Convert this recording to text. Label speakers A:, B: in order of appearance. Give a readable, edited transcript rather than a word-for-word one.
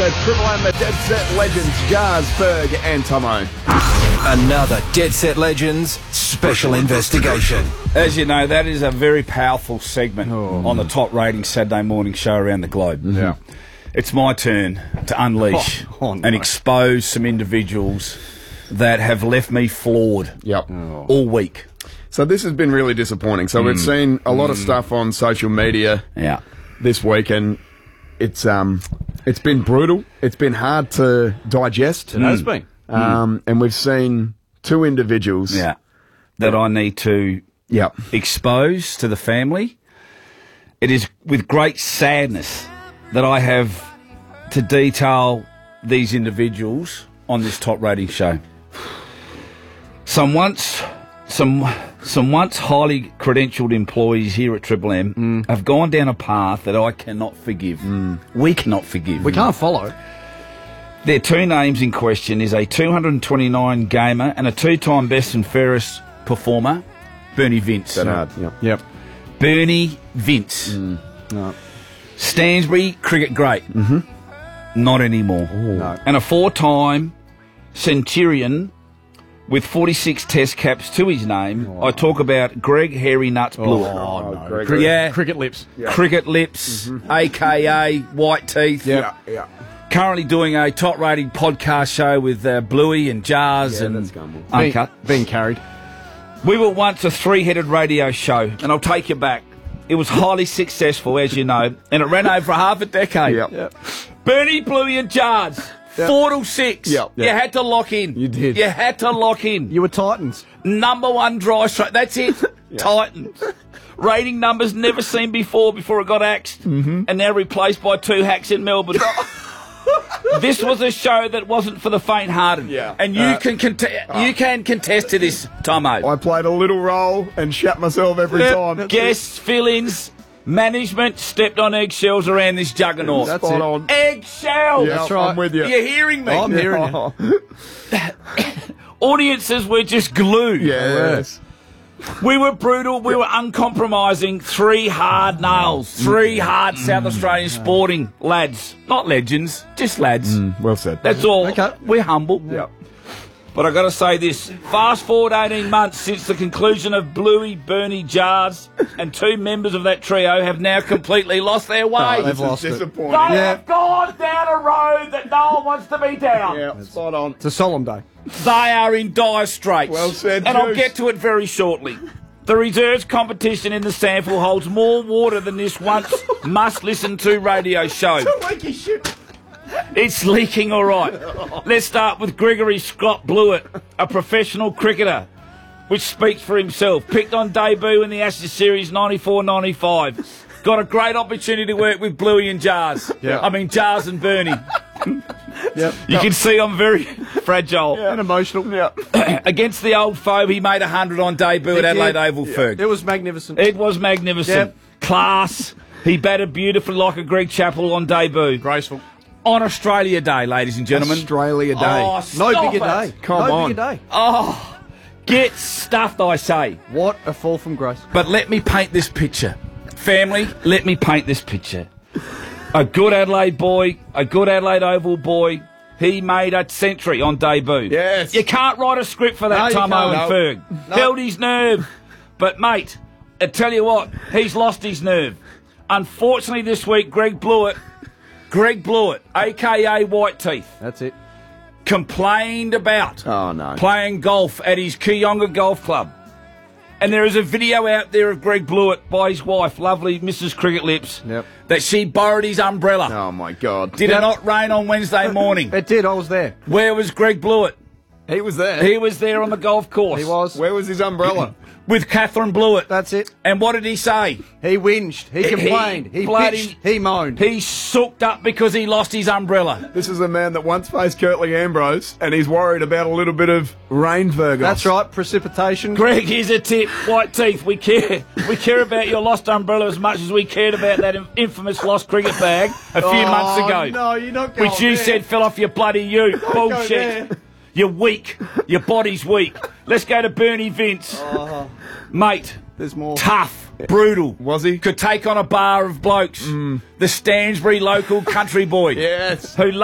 A: to Triple M, the Dead Set Legends, Jars, Ferg and Tomo.
B: Another Dead Set Legends special investigation.
C: As you know, that is a very powerful segment on the top rating Saturday morning show around the globe.
A: Yeah.
C: It's my turn to unleash and expose some individuals that have left me floored all week.
A: So this has been really disappointing. So we've seen a lot of stuff on social media this week, and it's been brutal. It's been hard to digest.
D: It has been.
A: And we've seen two individuals
C: that I need to expose to the family. It is with great sadness that I have to detail these individuals on this top rating show. Some once highly credentialed employees here at Triple M have gone down a path that I cannot forgive. We cannot forgive.
D: We can't follow.
C: Their two names in question is a 229 gamer and a two-time best and fairest performer, Bernie Vince.
A: Yep.
C: Bernie Vince. Stansbury cricket great. Not anymore.
D: No.
C: And a four-time Centurion with 46 test caps to his name. I talk about Greg Hairy Nuts Blewett.
A: Greg.
D: Cricket lips.
C: Cricket lips, a.k.a. White Teeth.
A: Yeah.
C: Currently doing a top-rating podcast show with Bluey and Jars and Uncut.
D: Being carried.
C: We were once a three-headed radio show, and I'll take you back. It was highly successful, as you know, and it ran over half a decade. Bernie, Bluey and Jars, 4 till 6. You had to lock in.
A: You did.
C: You had to lock in.
D: You were Titans.
C: Number one dry straight. That's it. Titans. Rating numbers never seen before it got axed, and now replaced by two hacks in Melbourne. This was a show that wasn't for the faint-hearted, and you can contest to this, Tomo.
A: I played a little role and shat myself every time.
C: Guests, fill-ins, management stepped on eggshells around this juggernaut.
D: That's
A: Spot
D: it.
A: on.
C: Eggshells!
D: That's right.
A: I'm with you.
C: You're hearing me?
D: I'm hearing you.
C: Audiences were just glued.
A: Yes.
C: We were brutal, we were uncompromising, three hard nails, three hard South Australian sporting lads. Not legends, just lads.
A: Well said.
C: That's all.
D: Okay.
C: We're humble.
A: Yep.
C: But I've got to say this. Fast forward 18 months since the conclusion of Bluey, Bernie, Jars, and two members of that trio have now completely lost their way.
D: they've lost it.
A: Disappointing.
C: They have gone down a road that no one wants to be down.
A: Yeah, spot on.
D: It's a solemn day.
C: They are in dire straits.
A: Well said,
C: and I'll
A: Juice.
C: get to it very shortly. The reserves competition in the SANFL holds more water than this once must-listen-to radio show. It's leaking all right. Let's start with Gregory Scott Blewett, a professional cricketer, which speaks for himself. Picked on debut in the Ashes Series 94-95. Got a great opportunity to work with Bluey and Jars. I mean, Jars and Bernie. You can see I'm very fragile.
D: And emotional.
C: Against the old foe, he made 100 on debut at Adelaide Oval, Ferg.
D: It was magnificent.
C: It was magnificent. Class. He batted beautifully like a Greg Chappell on debut.
D: Graceful.
C: On Australia Day, ladies and gentlemen.
A: Australia Day.
C: Oh,
D: No
C: stop
D: bigger
C: it.
D: day.
A: Come
D: no
A: on.
D: bigger day.
C: Oh, get stuffed, I say.
D: What a fall from grace.
C: But let me paint this picture. Family, let me paint this picture. A good Adelaide boy, a good Adelaide Oval boy. He made a century on debut.
A: Yes.
C: You can't write a script for that,
D: No, you
C: Tomo and
D: can't.
C: Ferg. Held his nerve. But, mate, I tell you what, he's lost his nerve. Unfortunately, this week, Greg Blewett, a.k.a. White Teeth,
D: That's it.
C: complained about playing golf at his Kooyonga Golf Club. And there is a video out there of Greg Blewett by his wife, lovely Mrs. Cricket Lips, that she borrowed his umbrella.
A: Oh, my God.
C: Did it not rain on Wednesday morning?
D: It did. I was there.
C: Where was Greg Blewett?
A: He was there.
C: He was there on the golf course.
D: He was.
A: Where was his umbrella?
C: With Catherine Blewett.
D: That's it.
C: And what did he say?
D: He whinged. He complained. He
C: bloody-
D: bitched. He moaned.
C: He soaked up because he lost his umbrella.
A: This is a man that once faced Curtly Ambrose, and he's worried about a little bit of rain, Virgos.
D: That's right. Precipitation.
C: Greg, here's a tip. White Teeth, we care. We care about your lost umbrella as much as we cared about that infamous lost cricket bag a few months ago.
D: No, you're not going
C: Which you
D: there.
C: said fell off your bloody ute. Bullshit.
D: there.
C: You're weak. Your body's weak. Let's go to Bernie Vince. Mate,
D: There's more.
C: tough, brutal.
A: Was he?
C: Could take on a bar of blokes. The Stansbury local country boy.
A: Yes.
C: Who